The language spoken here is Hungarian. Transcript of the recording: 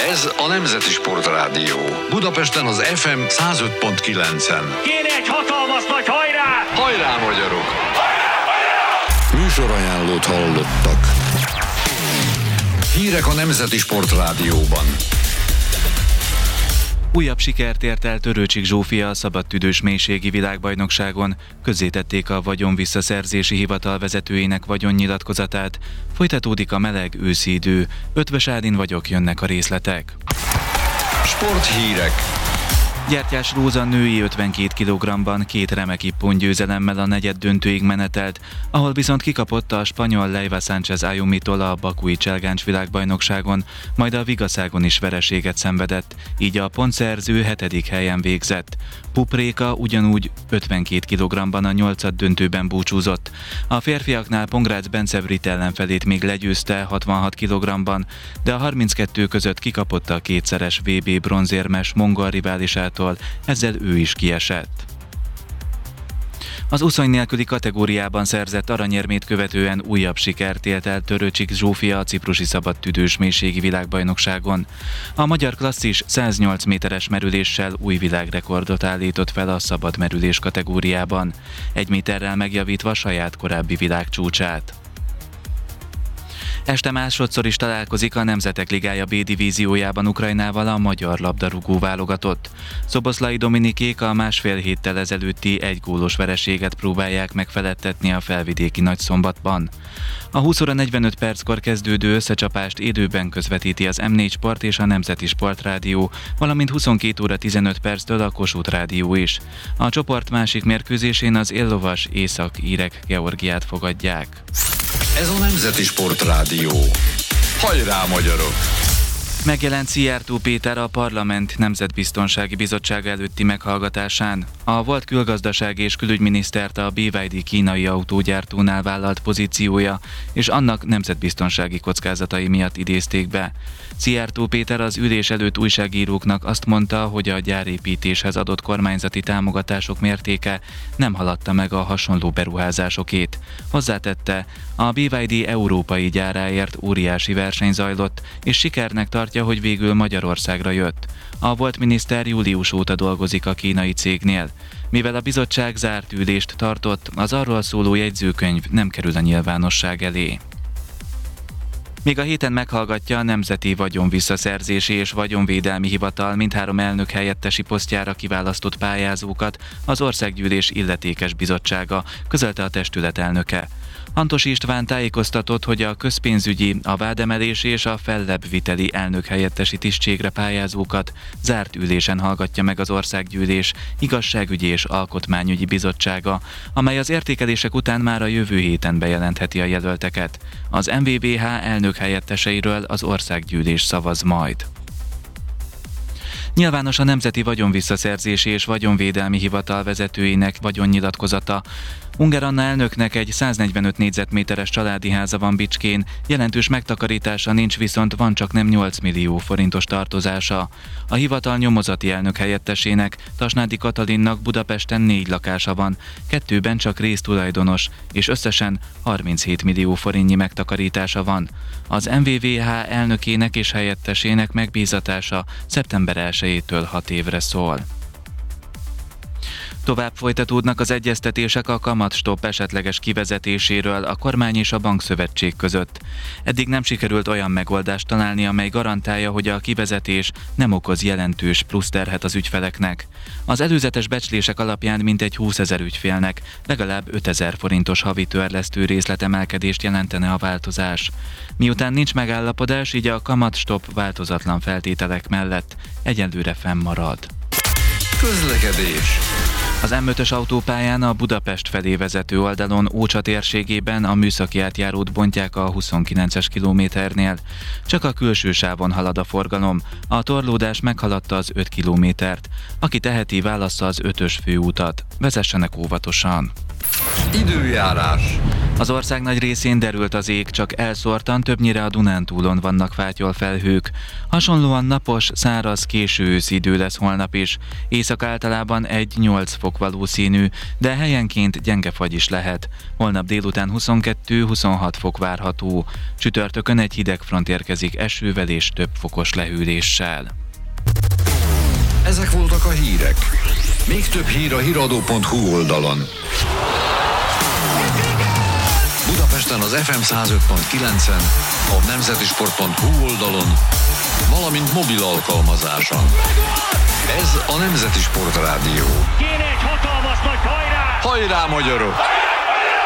Ez a Nemzeti Sportrádió. Budapesten az FM 105.9-en. Kéne egy hatalmas nagy hajrá! Hajrá, magyarok! Műsorajánlót hallottak. Hírek a Nemzeti Sportrádióban. Újabb sikert ért el Törőcsik Zsófia a szabadtüdős mélységi világbajnokságon. Közzétették a vagyonvisszaszerzési hivatal vezetőjének vagyonnyilatkozatát. Folytatódik a meleg őszi idő. Ötvös Ádin vagyok, jönnek a részletek. Sporthírek. Gyertyás Róza női 52 kg-ban 2 remek ippon győzelemmel a negyeddöntőig menetelt, ahol viszont kikapott a spanyol Leiva Sánchez Ayumitól a bakui cselgáncs világbajnokságon, majd a Vigaszágon is vereséget szenvedett, így a pontszerző 7. helyen végzett. Pupréka ugyanúgy 52 kg-ban a 8. döntőben búcsúzott. A férfiaknál Pongrácz Bence brit ellenfelét még legyőzte 66 kg-ban, de a 32 között kikapott a kétszeres VB bronzérmes mongol riválisától, ezzel ő is kiesett. Az úszony nélküli kategóriában szerzett aranyérmét követően újabb sikert élt el Törőcsik Zsófia a ciprusi szabadtüdős mélységi világbajnokságon. A magyar klasszis 108 méteres merüléssel új világrekordot állított fel a szabad merülés kategóriában, 1 méterrel megjavítva saját korábbi világcsúcsát. Este másodszor is találkozik a Nemzetek Ligája B divíziójában Ukrajnával a magyar labdarúgó válogatott. Szoboszlai Dominikék a másfél héttel ezelőtti 1 gólos vereséget próbálják megfeledtetni a felvidéki Nagyszombatban. A 20 óra 45 perckor kezdődő összecsapást élőben közvetíti az M4 Sport és a Nemzeti Sportrádió, valamint 22 óra 15 perctől a Kossuth Rádió is. A csoport másik mérkőzésén az éllovas Észak-írek Georgiát fogadják. Ez a Nemzeti Sportrádió. Hajrá, magyarok! Megjelent Szijjártó Péter a Parlament Nemzetbiztonsági Bizottsága előtti meghallgatásán. A volt külgazdasági és külügyminisztert a BYD kínai autógyártónál vállalt pozíciója és annak nemzetbiztonsági kockázatai miatt idézték be. Szijjártó Péter az ülés előtt újságíróknak azt mondta, hogy a gyárépítéshez adott kormányzati támogatások mértéke nem haladta meg a hasonló beruházásokét. Hozzátette, a BYD európai gyáráért óriási verseny zajlott, és sikernek tartja, hogy végül Magyarországra jött. A volt miniszter július óta dolgozik a kínai cégnél. Mivel a bizottság zárt ülést tartott, az arról szóló jegyzőkönyv nem kerül a nyilvánosság elé. Még a héten meghallgatja a Nemzeti Vagyonvisszaszerzési és Vagyonvédelmi Hivatal mindhárom elnök helyettesi posztjára kiválasztott pályázókat az Országgyűlés illetékes bizottsága, közölte a testület elnöke. Antos István tájékoztatott, hogy a közpénzügyi, a vádemelési és a fellebbviteli elnök helyettesi tisztségre pályázókat zárt ülésen hallgatja meg az Országgyűlés Igazságügyi és Alkotmányügyi Bizottsága, amely az értékelések után már a jövő héten bejelentheti a jelölteket. Az NVVH elnök helyetteseiről az Országgyűlés szavaz majd. Nyilvános a Nemzeti Vagyonvisszaszerzési és Vagyonvédelmi Hivatal vezetőinek vagyonnyilatkozata. Ungár Anna elnöknek egy 145 négyzetméteres családi háza van Bicskén, jelentős megtakarítása nincs, viszont van csaknem 8 millió forintos tartozása. A hivatal nyomozati elnök helyettesének, Tasnádi Katalinnak Budapesten 4 lakása van, 2-ben csak résztulajdonos, és összesen 37 millió forintnyi megtakarítása van. Az MVVH elnökének és helyettesének megbízatása szeptember 1-től 6 évre szól. Tovább folytatódnak az egyeztetések a kamatstopp esetleges kivezetéséről a kormány és a bankszövetség között. Eddig nem sikerült olyan megoldást találni, amely garantálja, hogy a kivezetés nem okoz jelentős pluszterhet az ügyfeleknek. Az előzetes becslések alapján mintegy 20 000 ügyfélnek legalább 5 000 forintos havi törlesztő részletemelkedést jelentene a változás. Miután nincs megállapodás, így a kamatstopp változatlan feltételek mellett egyelőre fennmarad. Közlekedés. Az M5-ös autópályán a Budapest felé vezető oldalon Ócsa térségében a műszaki átjárót bontják a 29-es kilométernél. Csak a külső sávon halad a forgalom. A torlódás meghaladta az 5 kilométert. Aki teheti, válassza az 5-ös főútat. Vezessenek óvatosan. Időjárás. Az ország nagy részén derült az ég, csak elszórtan, többnyire a Dunántúlon vannak fátyolfelhők. Hasonlóan napos, száraz, késő őszi idő lesz holnap is. Észak általában 1-8 fok valószínű, de helyenként gyenge fagy is lehet. Holnap délután 22-26 fok várható. Csütörtökön egy hideg front érkezik esővel és több fokos lehűléssel. Ezek voltak a hírek. Még több hír a hiradó.hu oldalon. Budapesten az FM 105.9-en, a nemzetisport.hu oldalon, valamint mobil alkalmazáson. Ez a Nemzeti Sport Rádió. Kéne egy hatalmas nagy hajrá! Hajrá, magyarok!